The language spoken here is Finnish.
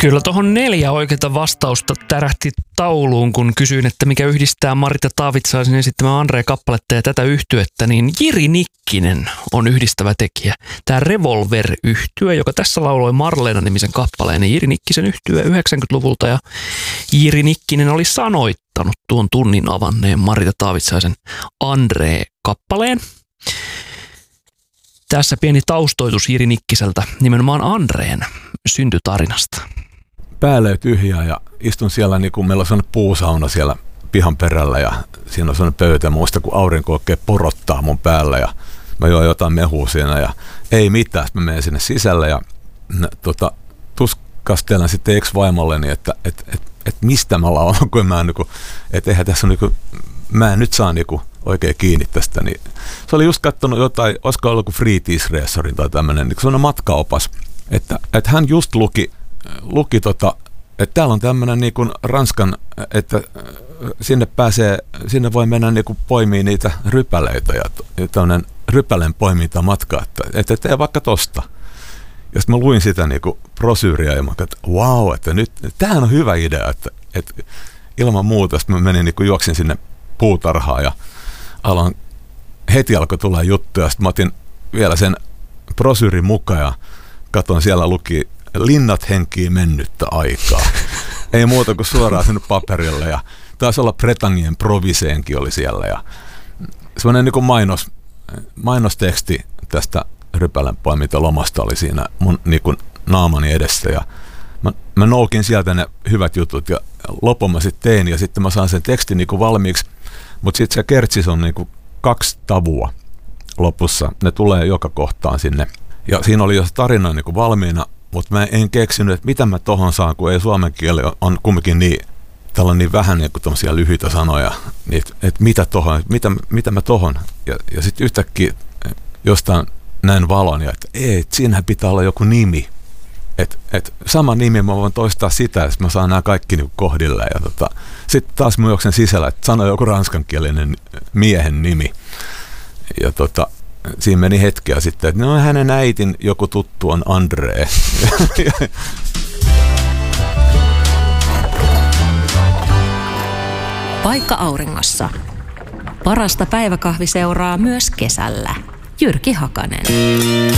Kyllä tuohon 4 oikeaa vastausta tärähti tauluun, kun kysyin, että mikä yhdistää Marita Taavitsaisen esittämää Andre-kappaletta ja tätä yhtyettä, niin Jiri Nikkinen on yhdistävä tekijä. Tämä Revolver-yhtye, joka tässä lauloi Marleena-nimisen kappaleen, niin Jiri Nikkisen yhtye 90-luvulta, ja Jiri Nikkinen oli sanoittanut tuon tunnin avanneen Marita Taavitsaisen Andre-kappaleen. Tässä pieni taustoitus Jiri Nikkiseltä nimenomaan Andreen syntytarinasta. Päälle tyhjää ja istun siellä, niin kuin meillä on sellainen puusauna siellä pihan perällä ja siinä on sellainen pöytä. Muista, kun aurinko oikein porottaa mun päällä ja mä join jotain mehua siinä ja ei mitään. Sitten mä menen sinne sisälle ja tuskastelen sitten ex-vaimolleni, että mistä mä laulan, kun mä että eihän tässä mä en nyt saa oikein kiinni tästä. Niin se oli just katsonut jotain, olisiko ollut kuin Fritidsresorin tai tämmöinen, niin sellainen matkaopas, että hän just luki, että täällä on tämmöinen niin kuin Ranskan, että sinne voi mennä niin kuin poimii niitä rypäleitä ja tämmöinen rypäleen poiminta matka, että tee vaikka tosta. Ja sitten mä luin sitä niin kuin brosyyriä ja mä katsoin, että vau, että nyt, tämähän on hyvä idea, että ilman muuta. Sitten mä menin niin kuin juoksin sinne puutarhaan ja heti alkoi tulla juttuja. Sitten mä otin vielä sen brosyyrin mukaan ja katson, siellä luki linnat henkii mennyttä aikaa. Ei muuta kuin suoraan sinne paperille ja taisi olla Bretagnen Proviseenkin oli siellä ja semmoinen niin kuin mainosteksti tästä rypälän poimintalomasta oli siinä mun niin kuin naamani edessä ja mä noukin sieltä ne hyvät jutut ja lopun mä sitten tein ja sitten mä saan sen tekstin niin kuin valmiiksi, mutta sitten se kertsis on niin kuin 2 tavua lopussa, ne tulee joka kohtaan sinne ja siinä oli jo tarina niin kuin valmiina, mutta mä en keksinyt, että mitä mä tohon saan, kun ei suomen kieli on kumminkin niin vähän niin kuin tommosia lyhyitä sanoja, niin, että mitä mä tohon. Ja sitten yhtäkkiä jostain näin valon, ja että siinähän pitää olla joku nimi. Että sama nimi mä voin toistaa sitä, että mä saan nämä kaikki niin kohdilleen. Ja sitten taas mä juoksen sisällä, että sano joku ranskankielinen miehen nimi. Ja siinä meni hetkeä sitten, että no hänen äitin joku tuttu on André. Paikka auringossa. Parasta päiväkahviseuraa myös kesällä. Jyrki Hakanen.